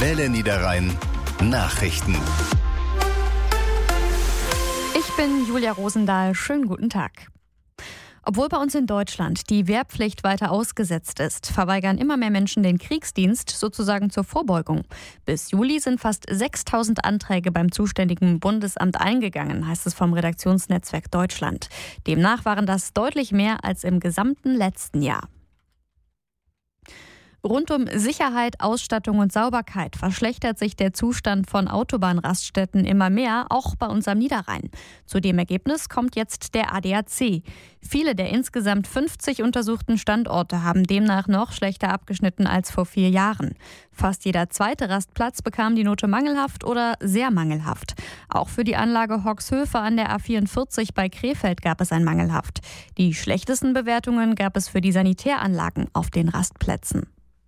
Welle Niederrhein Nachrichten. Ich bin Julia Rosendahl. Schönen guten Tag. Obwohl bei uns in Deutschland die Wehrpflicht weiter ausgesetzt ist, verweigern immer mehr Menschen den Kriegsdienst sozusagen zur Vorbeugung. Bis Juli sind fast 6.000 Anträge beim zuständigen Bundesamt eingegangen, heißt es vom Redaktionsnetzwerk Deutschland. Demnach waren das deutlich mehr als im gesamten letzten Jahr. Rund um Sicherheit, Ausstattung und Sauberkeit verschlechtert sich der Zustand von Autobahnraststätten immer mehr, auch bei uns am Niederrhein. Zu dem Ergebnis kommt jetzt der ADAC. Viele der insgesamt 50 untersuchten Standorte haben demnach noch schlechter abgeschnitten als vor 4 Jahren. Fast jeder zweite Rastplatz bekam die Note mangelhaft oder sehr mangelhaft. Auch für die Anlage Hoxhöfe an der A44 bei Krefeld gab es ein mangelhaft. Die schlechtesten Bewertungen gab es für die Sanitäranlagen auf den Rastplätzen.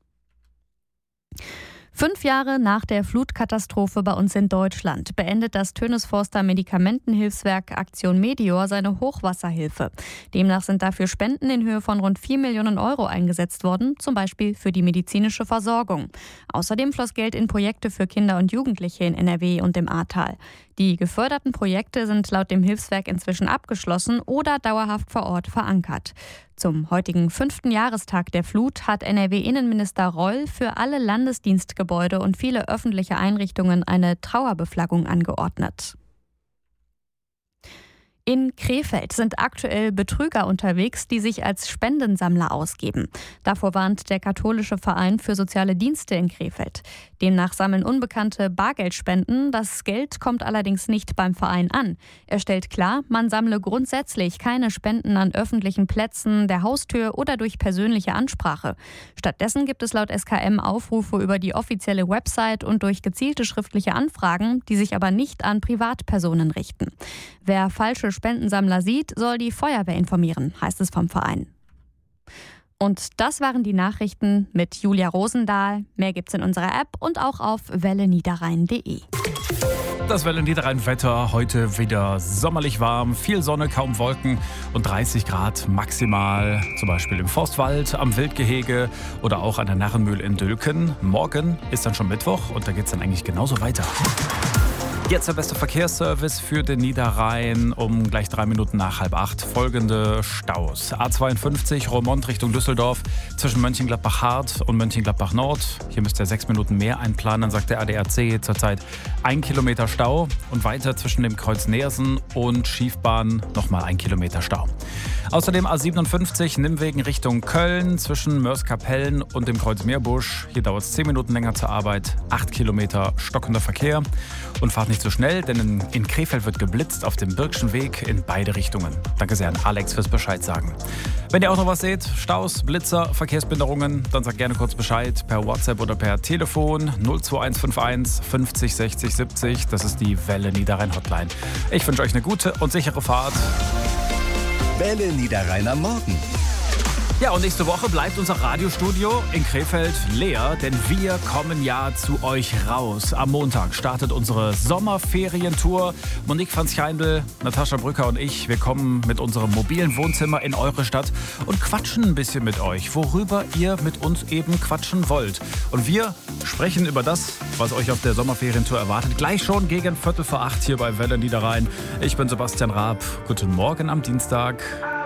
5 Jahre nach der Flutkatastrophe bei uns in Deutschland beendet das Tönes-Forster Medikamentenhilfswerk Aktion Meteor seine Hochwasserhilfe. Demnach sind dafür Spenden in Höhe von rund 4 Millionen Euro eingesetzt worden, zum Beispiel für die medizinische Versorgung. Außerdem floss Geld in Projekte für Kinder und Jugendliche in NRW und im Ahrtal. Die geförderten Projekte sind laut dem Hilfswerk inzwischen abgeschlossen oder dauerhaft vor Ort verankert. Zum heutigen 5. Jahrestag der Flut hat NRW-Innenminister Reul für alle Landesdienstgebäude und viele öffentliche Einrichtungen eine Trauerbeflaggung angeordnet. In Krefeld sind aktuell Betrüger unterwegs, die sich als Spendensammler ausgeben. Davor warnt der katholische Verein für soziale Dienste in Krefeld. Demnach sammeln Unbekannte Bargeldspenden. Das Geld kommt allerdings nicht beim Verein an. Er stellt klar, man sammle grundsätzlich keine Spenden an öffentlichen Plätzen, der Haustür oder durch persönliche Ansprache. Stattdessen gibt es laut SKM Aufrufe über die offizielle Website und durch gezielte schriftliche Anfragen, die sich aber nicht an Privatpersonen richten. Wer falsche Spendensammler sieht, soll die Feuerwehr informieren, heißt es vom Verein. Und das waren die Nachrichten mit Julia Rosendahl. Mehr gibt's in unserer App und auch auf welleniederrhein.de. Das Welle Niederrhein-Wetter heute wieder sommerlich warm, viel Sonne, kaum Wolken und 30 Grad maximal, zum Beispiel im Forstwald, am Wildgehege oder auch an der Narrenmühle in Dülken. Morgen ist dann schon Mittwoch und da geht's dann eigentlich genauso weiter. Jetzt der beste Verkehrsservice für den Niederrhein um gleich 3 Minuten nach 7:30. Folgende Staus. A52 Roermond Richtung Düsseldorf zwischen Mönchengladbach-Hart und Mönchengladbach-Nord. Hier müsst ihr 6 Minuten mehr einplanen, sagt der ADAC. Zurzeit 1 Kilometer Stau und weiter zwischen dem Kreuz Neersen und Schiefbahn nochmal 1 Kilometer Stau. Außerdem A57 Nimwegen Richtung Köln zwischen Mörs-Kapellen und dem Kreuz Meerbusch. Hier dauert es 10 Minuten länger zur Arbeit, 8 Kilometer stockender Verkehr. Und fahrt nicht so schnell, denn in Krefeld wird geblitzt auf dem Birkschen Weg in beide Richtungen. Danke sehr an Alex fürs Bescheid sagen. Wenn ihr auch noch was seht, Staus, Blitzer, Verkehrsbehinderungen, dann sagt gerne kurz Bescheid per WhatsApp oder per Telefon 02151 50 60 70. Das ist die Welle Niederrhein Hotline. Ich wünsche euch eine gute und sichere Fahrt. Welle Niederrhein am Morgen. Ja, und nächste Woche bleibt unser Radiostudio in Krefeld leer, denn wir kommen ja zu euch raus. Am Montag startet unsere Sommerferientour. Monique van Schijndel, Natascha Brücker und ich, wir kommen mit unserem mobilen Wohnzimmer in eure Stadt und quatschen ein bisschen mit euch, worüber ihr mit uns eben quatschen wollt. Und wir sprechen über das, was euch auf der Sommerferientour erwartet, gleich schon gegen 7:45 hier bei Welle Niederrhein. Ich bin Sebastian Raab. Guten Morgen am Dienstag.